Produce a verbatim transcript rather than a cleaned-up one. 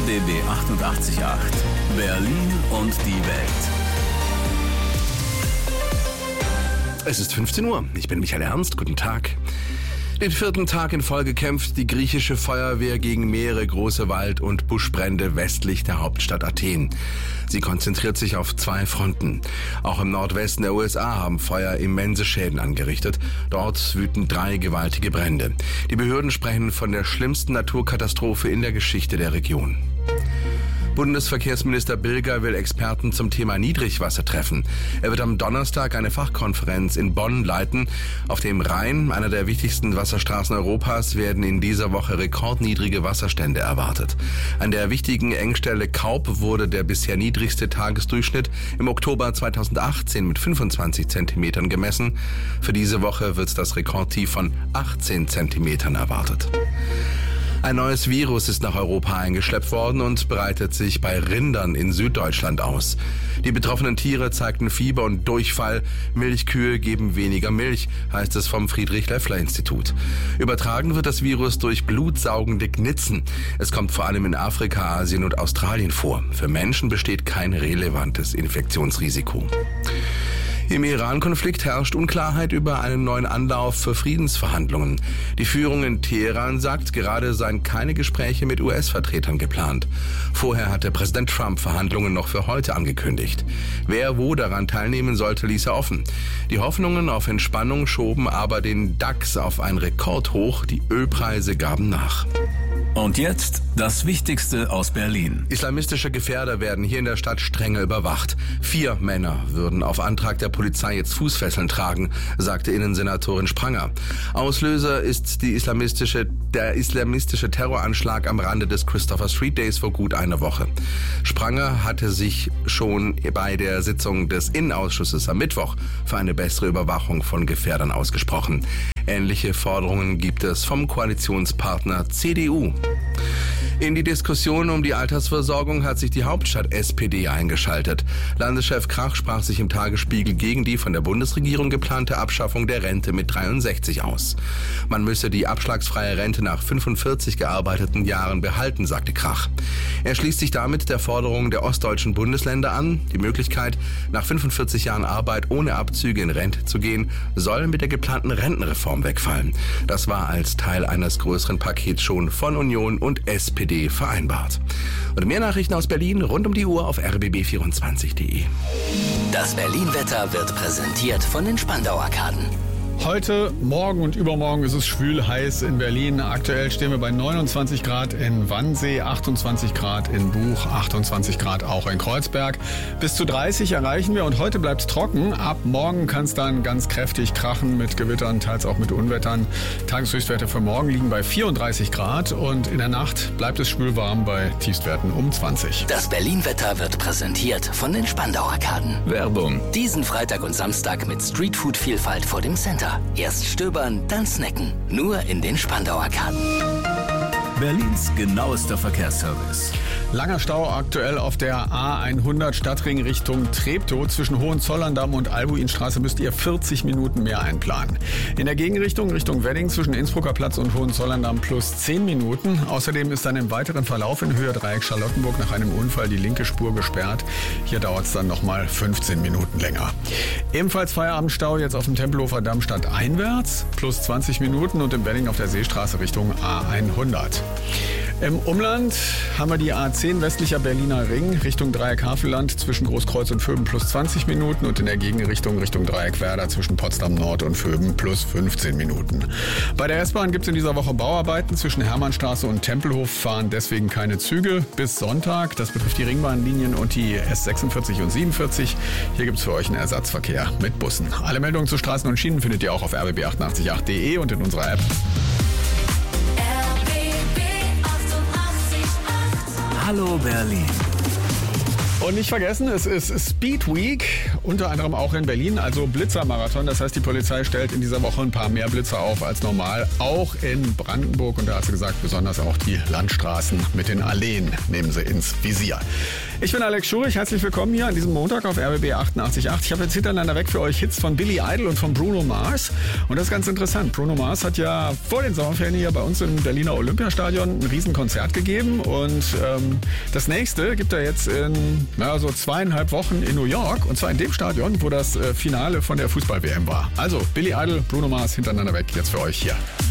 B B achtundachtzig Komma acht. Berlin und die Welt. Es ist fünfzehn Uhr. Ich bin Michael Ernst. Guten Tag. Den vierten Tag in Folge kämpft die griechische Feuerwehr gegen mehrere große Wald- und Buschbrände westlich der Hauptstadt Athen. Sie konzentriert sich auf zwei Fronten. Auch im Nordwesten der U S A haben Feuer immense Schäden angerichtet. Dort wüten drei gewaltige Brände. Die Behörden sprechen von der schlimmsten Naturkatastrophe in der Geschichte der Region. Bundesverkehrsminister Bilger will Experten zum Thema Niedrigwasser treffen. Er wird am Donnerstag eine Fachkonferenz in Bonn leiten. Auf dem Rhein, einer der wichtigsten Wasserstraßen Europas, werden in dieser Woche rekordniedrige Wasserstände erwartet. An der wichtigen Engstelle Kaup wurde der bisher niedrigste Tagesdurchschnitt im Oktober zweitausendachtzehn mit fünfundzwanzig Zentimetern gemessen. Für diese Woche wird das Rekordtief von achtzehn Zentimetern erwartet. Ein neues Virus ist nach Europa eingeschleppt worden und breitet sich bei Rindern in Süddeutschland aus. Die betroffenen Tiere zeigten Fieber und Durchfall. Milchkühe geben weniger Milch, heißt es vom Friedrich-Loeffler-Institut. Übertragen wird das Virus durch blutsaugende Gnitzen. Es kommt vor allem in Afrika, Asien und Australien vor. Für Menschen besteht kein relevantes Infektionsrisiko. Im Iran-Konflikt herrscht Unklarheit über einen neuen Anlauf für Friedensverhandlungen. Die Führung in Teheran sagt, gerade seien keine Gespräche mit U S-Vertretern geplant. Vorher hatte Präsident Trump Verhandlungen noch für heute angekündigt. Wer wo daran teilnehmen sollte, ließ er offen. Die Hoffnungen auf Entspannung schoben aber den DAX auf ein Rekordhoch. Die Ölpreise gaben nach. Und jetzt das Wichtigste aus Berlin. Islamistische Gefährder werden hier in der Stadt strenger überwacht. Vier Männer würden auf Antrag der Polizei jetzt Fußfesseln tragen, sagte Innensenatorin Spranger. Auslöser ist die islamistische, der islamistische Terroranschlag am Rande des Christopher Street Days vor gut einer Woche. Spranger hatte sich schon bei der Sitzung des Innenausschusses am Mittwoch für eine bessere Überwachung von Gefährdern ausgesprochen. Ähnliche Forderungen gibt es vom Koalitionspartner C D U. In die Diskussion um die Altersversorgung hat sich die Hauptstadt S P D eingeschaltet. Landeschef Krach sprach sich im Tagesspiegel gegen die von der Bundesregierung geplante Abschaffung der Rente mit dreiundsechzig aus. Man müsse die abschlagsfreie Rente nach fünfundvierzig gearbeiteten Jahren behalten, sagte Krach. Er schließt sich damit der Forderung der ostdeutschen Bundesländer an. Die Möglichkeit, nach fünfundvierzig Jahren Arbeit ohne Abzüge in Rente zu gehen, soll mit der geplanten Rentenreform wegfallen. Das war als Teil eines größeren Pakets schon von Union und S P D vereinbart. Und mehr Nachrichten aus Berlin rund um die Uhr auf r b b vierundzwanzig punkt d e. Das Berlin-Wetter wird präsentiert von den Spandau-Arkaden. Heute, morgen und übermorgen ist es schwül heiß in Berlin. Aktuell stehen wir bei neunundzwanzig Grad in Wannsee, achtundzwanzig Grad in Buch, achtundzwanzig Grad auch in Kreuzberg. Bis zu dreißig erreichen wir und heute bleibt es trocken. Ab morgen kann es dann ganz kräftig krachen mit Gewittern, teils auch mit Unwettern. Tageshöchstwerte für morgen liegen bei vierunddreißig Grad und in der Nacht bleibt es schwül warm bei Tiefstwerten um zwanzig. Das Berlin-Wetter wird präsentiert von den Spandau-Arkaden. Werbung. Diesen Freitag und Samstag mit Streetfood-Vielfalt vor dem Center. Erst stöbern, dann snacken. Nur in den Spandau-Arkaden. Berlins genauester Verkehrsservice. Langer Stau aktuell auf der A hundert Stadtring Richtung Treptow. Zwischen Hohenzollern-Damm und Albuinstraße müsst ihr vierzig Minuten mehr einplanen. In der Gegenrichtung Richtung Wedding zwischen Innsbrucker Platz und Hohenzollern-Damm plus zehn Minuten. Außerdem ist dann im weiteren Verlauf in Höhe Dreieck Charlottenburg nach einem Unfall die linke Spur gesperrt. Hier dauert es dann nochmal fünfzehn Minuten länger. Ebenfalls Feierabendstau jetzt auf dem Tempelhofer Damm stadteinwärts plus zwanzig Minuten und im Wedding auf der Seestraße Richtung A hundert. Im Umland haben wir die A zehn westlicher Berliner Ring Richtung Dreieck Havelland zwischen Großkreuz und Vöben plus zwanzig Minuten und in der Gegenrichtung Richtung Dreieck Werder zwischen Potsdam Nord und Vöben plus fünfzehn Minuten. Bei der S-Bahn gibt es in dieser Woche Bauarbeiten. Zwischen Hermannstraße und Tempelhof fahren deswegen keine Züge bis Sonntag. Das betrifft die Ringbahnlinien und die S sechsundvierzig und siebenundvierzig. Hier gibt es für euch einen Ersatzverkehr mit Bussen. Alle Meldungen zu Straßen und Schienen findet ihr auch auf r b b achtundachtzig punkt acht punkt d e und in unserer App. Hallo Berlin. Und nicht vergessen, es ist Speed Week, unter anderem auch in Berlin, also Blitzermarathon. Das heißt, die Polizei stellt in dieser Woche ein paar mehr Blitzer auf als normal, auch in Brandenburg. Und da hat sie gesagt, besonders auch die Landstraßen mit den Alleen nehmen sie ins Visier. Ich bin Alex Schurich, herzlich willkommen hier an diesem Montag auf R B B achtundachtzig Komma acht. Ich habe jetzt hintereinander weg für euch Hits von Billy Idol und von Bruno Mars. Und das ist ganz interessant. Bruno Mars hat ja vor den Sommerferien hier bei uns im Berliner Olympiastadion ein Riesenkonzert gegeben. Und ähm, das nächste gibt er jetzt in na, so zweieinhalb Wochen in New York. Und zwar in dem Stadion, wo das äh, Finale von der Fußball-W M war. Also Billy Idol, Bruno Mars hintereinander weg, jetzt für euch hier.